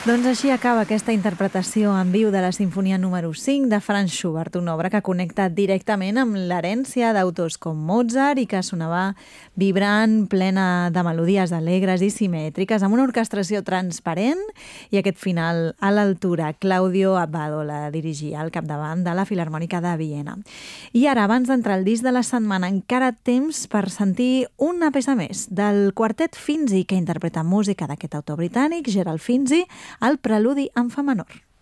Doncs així acaba aquesta interpretació en viu de la Simfonia número 5 de Franz Schubert, una obra que connecta directament amb l'herència d'autors com Mozart i que sonava vibrant, plena de melodies alegres i simètriques, amb una orquestració transparent i aquest final a l'altura. Claudio Abbado la dirigia al capdavant de la Filharmònica de Viena. I ara, abans d'entrar al disc de la setmana, encara temps per sentir una peça més del quartet Finzi, que interpreta música d'aquest autor britànic, Gerald Finzi, el preludi en fa menor.